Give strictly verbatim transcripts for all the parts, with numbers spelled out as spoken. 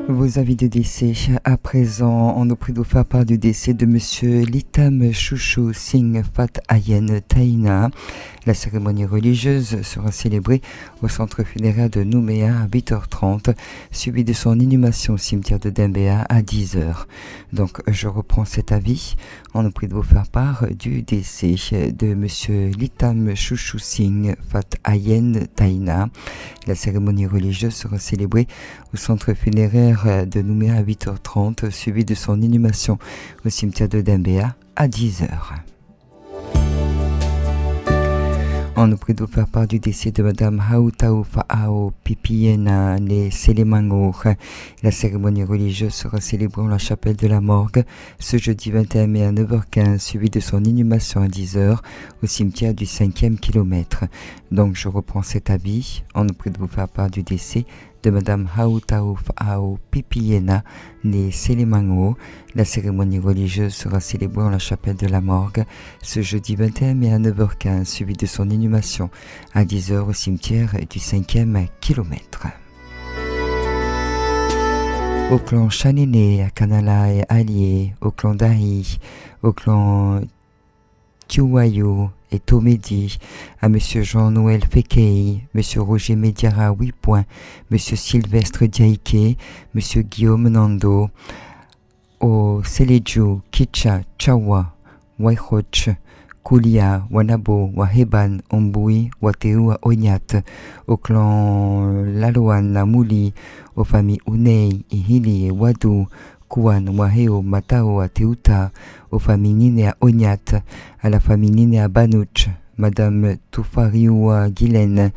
Vos avis de décès. À présent, on nous prie de vous faire part du décès de Monsieur Litam Chouchou Singh Fat Ayen Taina. La cérémonie religieuse sera célébrée au centre funéraire de Nouméa à huit heures trente, suivi de son inhumation au cimetière de Dembéa à dix heures. Donc, je reprends cet avis. On nous prie de vous faire part du décès de Monsieur Litam Chouchou Singh Fat Ayen Taina. La cérémonie religieuse sera célébrée au centre funéraire de Nouméa à huit heures trente, suivi de son inhumation au cimetière de Dembéa à dix heures. On nous prie de vous faire part du décès de Madame Hautao Fa'ao Pipiena Ne Selemango. La cérémonie religieuse sera célébrée en la chapelle de la Morgue ce jeudi vingt et un mai à neuf heures quinze, suivi de son inhumation à dix heures au cimetière du cinquième kilomètre. Donc je reprends cet avis. On nous prie de vous faire part du décès de Madame Hautao Fa'ao Pipiena Ne Selemango. La cérémonie religieuse sera célébrée en la chapelle de la Morgue ce jeudi vingt et un mai à neuf heures quinze, suivi de son inhumation à dix heures au cimetière du cinquième kilomètre. Au clan Chanene, à Kanala et Allié, au clan Dahi, au clan Tiwayo et Tomedi, à Monsieur Jean-Noël Fekei, Monsieur Roger Mediara huit points, Monsieur Sylvestre Diaike, Monsieur Guillaume Nando, au Seleju, Kicha, Chawa, Waihoch, Kulia, Wanabo, Waheban, Ombui, Wateu, Onyat, au clan Laloan, Lamouli, aux familles Unei, Ihili et Wadu, Kouan, Waheo, Matao, Ateuta, aux familles Nine à Onyat, à la famille Nine à Banouch, Madame Toufariwa Guylaine,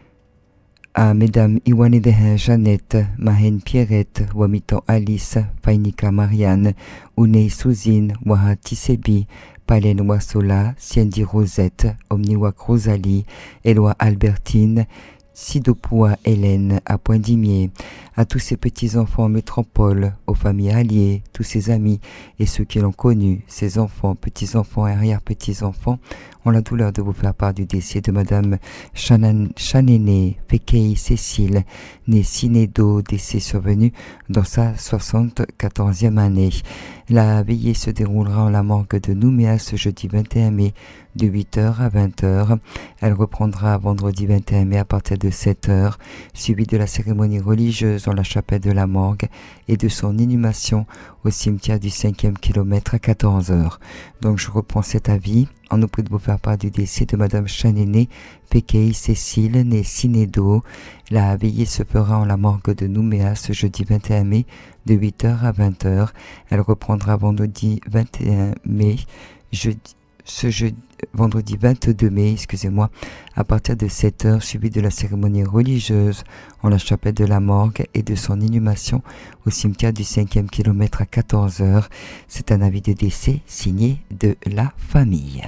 à Mesdames Iwanedehin Jeannette, Mahen Pierrette, Wamiton Alice, Fainika Marianne, Unei Souzine, Waha Tisebi, Palen Wasola, Siendi Rosette, Omniwak Rosalie, Eloi Albertine, Sidopua Hélène à Poindimier, à tous ses petits-enfants en métropole, aux familles alliées, tous ses amis et ceux qui l'ont connu, ses enfants, petits-enfants et arrière-petits-enfants, ont la douleur de vous faire part du décès de Madame Chanene Fekei Cécile, née Sinedo, décès survenu dans sa soixante-quatorzième année. La veillée se déroulera en la morgue de Nouméa ce jeudi vingt et un mai de huit heures à vingt heures. Elle reprendra vendredi vingt et un mai à partir de sept heures, suivi de la cérémonie religieuse dans la chapelle de la Morgue et de son inhumation au cimetière du cinquième kilomètre à quatorze heures. Donc je reprends cet avis. On nous prie de vous faire part du décès de Madame Chanene Fekei Cécile, née Sinedo. La veillée se fera en la morgue de Nouméa ce jeudi vingt et un mai de huit heures à vingt heures. Elle reprendra vendredi vingt et un mai, jeudi, ce jeudi, vendredi vingt-deux mai, excusez-moi, à partir de sept heures, suivi de la cérémonie religieuse en la chapelle de la Morgue et de son inhumation au cimetière du cinquième kilomètre à quatorze heures. C'est un avis de décès signé de la famille.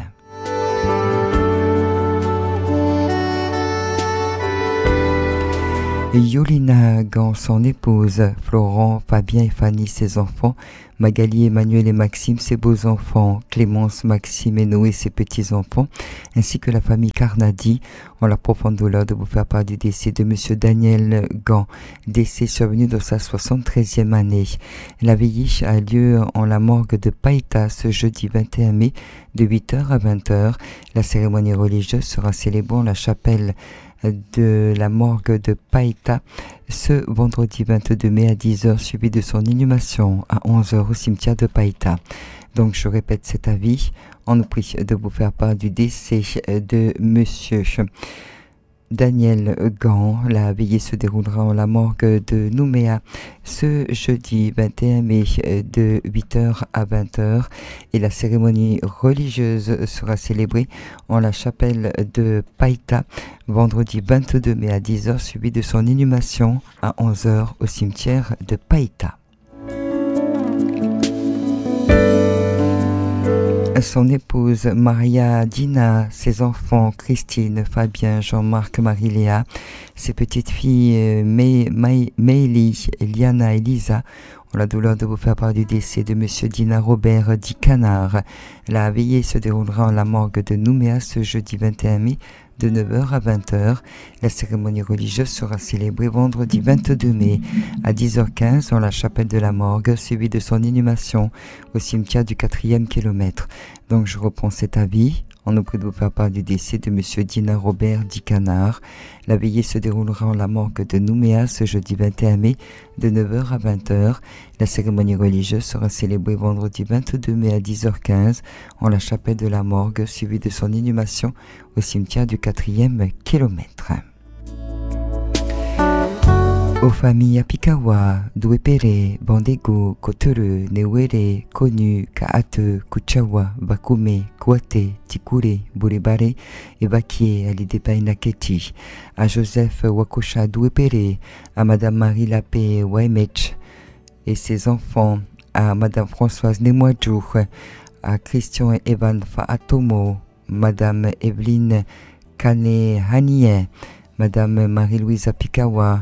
Yolina Gant, son épouse, Florent, Fabien et Fanny, ses enfants, Magali, Emmanuel et Maxime, ses beaux-enfants, Clémence, Maxime et Noé, ses petits-enfants, ainsi que la famille Carnadi, ont la profonde douleur de vous faire part du décès de Monsieur Daniel Gant, décès survenu dans sa soixante-treizième année. La veillée a lieu en la morgue de Païta ce jeudi vingt et un mai de huit heures à vingt heures. La cérémonie religieuse sera célébrée en la chapelle de la morgue de Païta ce vendredi vingt-deux mai à dix heures, suivi de son inhumation à onze heures au cimetière de Païta. Donc je répète cet avis, on nous prie de vous faire part du décès de Monsieur Daniel Gant. La veillée se déroulera en la morgue de Nouméa ce jeudi vingt et un mai de huit heures à vingt heures et la cérémonie religieuse sera célébrée en la chapelle de Païta vendredi vingt-deux mai à dix heures, suivi de son inhumation à onze heures au cimetière de Païta. Son épouse Maria Dina, ses enfants Christine, Fabien, Jean-Marc, Marie-Léa, ses petites filles Meili, Eliana et Lisa ont la douleur de vous faire part du décès de Monsieur Dina Robert dit Canard. La veillée se déroulera en la morgue de Nouméa ce jeudi vingt et un mai de neuf heures à vingt heures. La cérémonie religieuse sera célébrée vendredi vingt-deux mai à dix heures quinze dans la chapelle de la morgue, suivie de son inhumation au cimetière du quatrième kilomètre. Donc je reprends cet avis. On nous prie de vous faire part du décès de M. Dina Robert Dicanard. La veillée se déroulera en la morgue de Nouméa ce jeudi vingt et un mai de neuf heures à vingt heures. La cérémonie religieuse sera célébrée vendredi vingt-deux mai à dix heures quinze en la chapelle de la morgue, suivie de son inhumation au cimetière du quatrième kilomètre. Aux familles Apikawa, Duepere, Bandego, Koteru, Newere, Konu, Kaate, Kuchawa, Bakume, Kuate, Tikure, Buribare et Bakie à l'Idepa Naketi, à Joseph Wakosha Duepere, à Madame Marie Lapé Waimech et ses enfants, à Madame Françoise Nemoadjou, à Christian et Evan Faatomo, Madame Evelyne Kane Hanien, Madame Marie-Louise Apikawa,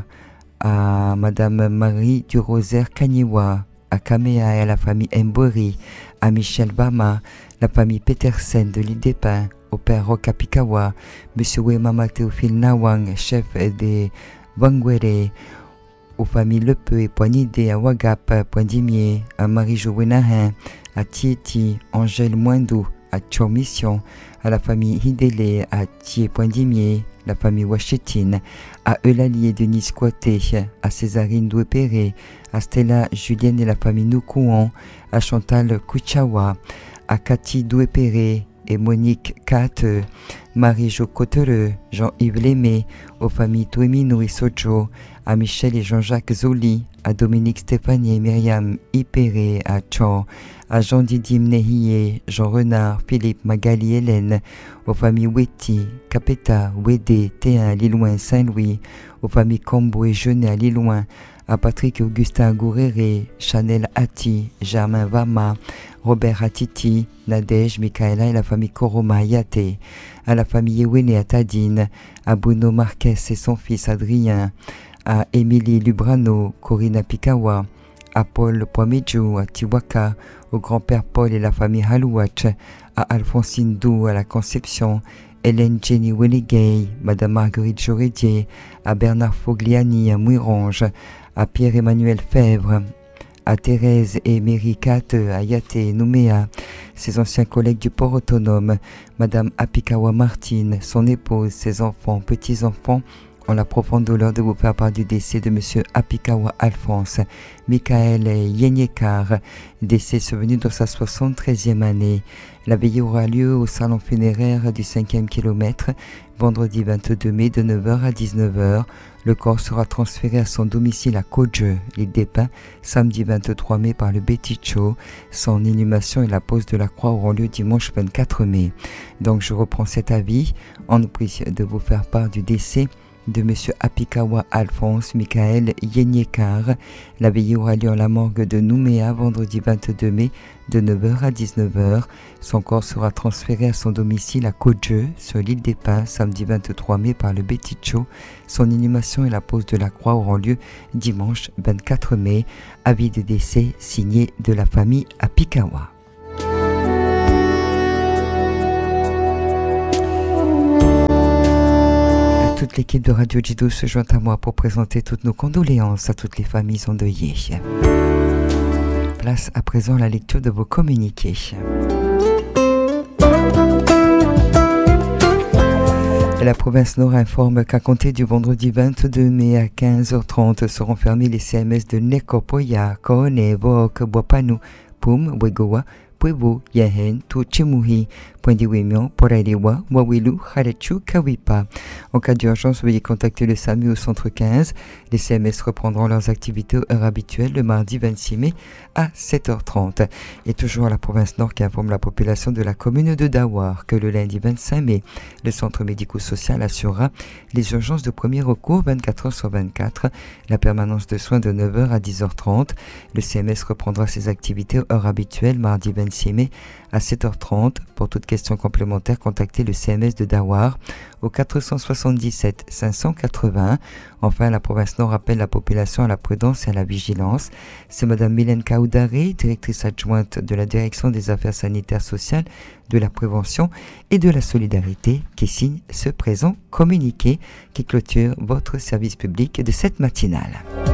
à Madame Marie du Rosaire Kanyewa, à Kamea et à la famille Mbori, à Michel Bama, la famille Petersen de l'île des Pins, au père Roch Apikawa, Monsieur Wemama Théophile Nawang, chef des Wangwere, aux familles Lepeu et Poignidé à Wagap, Poindimier, à Marie-Jo Wenahin, à Tieti, Angèle Moindou, à Tchormission, à la famille Hidele, à Thier Poindimier, la famille Wachetine, à Eulalie et Denise Kouaté, à Césarine Douépéré, à Stella Julienne et la famille Noukouan, à Chantal Kouchawa, à Cathy Douépéré et Monique Kate, Marie-Jo Cotereux, Jean-Yves Lémé, aux familles Touemino et Sojo, à Michel et Jean-Jacques Zoli, à Dominique Stéphanie et Myriam Ipéré, à Tchon, à Jean-Didier Mnehie, Jean Renard, Philippe, Magali, Hélène, aux familles Weti, Capeta, Wédé, Théin, Lilloin, Saint-Louis, aux familles Combo et Jeunet à Lilloin, à Patrick et Augustin Gouréré, Chanel Hatti, Germain Vama, Robert Hatiti, Nadège, Michaela et la famille Koroma Yaté, à la famille Ewene à Tadine, à Bruno Marquez et son fils Adrien, à Émilie Lubrano, Corinne Pikawa, à Paul Poimedjou, à Tiwaka, au grand-père Paul et la famille Halouach, à Alphonsine Dou, à la Conception, Hélène Jenny Wenegay, Madame Marguerite Jorédier, à Bernard Fogliani, à Mouirange, à Pierre-Emmanuel Fèvre, à Thérèse et Mary Kate, à Yaté, Nouméa, ses anciens collègues du port autonome, Madame Apikawa Martine, son épouse, ses enfants, petits-enfants, ont la profonde douleur de vous faire part du décès de Monsieur Apikawa Alphonse Michael Yenyekar, décès survenu dans sa soixante-treizième année. La veillée aura lieu au salon funéraire du cinquième kilomètre, vendredi vingt-deux mai de neuf heures à dix-neuf heures. Le corps sera transféré à son domicile à Kodje, l'île des Pins, samedi vingt-trois mai par le Beticho. Son inhumation et la pose de la croix auront lieu dimanche vingt-quatre mai. Donc je reprends cet avis. On nous prie de vous faire part du décès de Monsieur Apikawa Alphonse Michael Yenyekar. La veillée aura lieu en la morgue de Nouméa vendredi vingt-deux mai de neuf heures à dix-neuf heures. Son corps sera transféré à son domicile à Kodje sur l'île des Pins samedi vingt-trois mai par le Beticho. Son inhumation et la pose de la croix auront lieu dimanche vingt-quatre mai. Avis de décès signé de la famille Apikawa. Toute l'équipe de Radio Jido se joint à moi pour présenter toutes nos condoléances à toutes les familles endeuillées. Place à présent à la lecture de vos communiqués. La province Nord informe qu'à compter du vendredi vingt-deux mai à quinze heures trente seront fermés les C M S de Nekopoya, Koone, Vook, Boapanu, Pum, Wegowa, Pueblo, Yahen, Tuchimuhi, Poindiwemion, Porairewa, Wawilu, Harechu, Kawipa. En cas d'urgence, veuillez contacter le S A M U au centre quinze. Les C M S reprendront leurs activités aux heures habituelles le mardi vingt-six mai à sept heures trente. Et toujours à la province Nord qui informe la population de la commune de Dawar que le lundi vingt-cinq mai, le centre médico-social assurera les urgences de premier recours vingt-quatre heures sur vingt-quatre, la permanence de soins de neuf heures à dix heures trente. Le C M S reprendra ses activités aux heures habituelles mardi vingt-six Siemé à sept heures trente. Pour toute question complémentaire, contactez le C M S de Dawar au quatre cent soixante-dix-sept cinq cent quatre-vingts. Enfin, la province Nord appelle la population à la prudence et à la vigilance. C'est Madame Mylène Kaoudari, directrice adjointe de la Direction des Affaires sanitaires sociales, de la prévention et de la solidarité, qui signe ce présent communiqué qui clôture votre service public de cette matinale.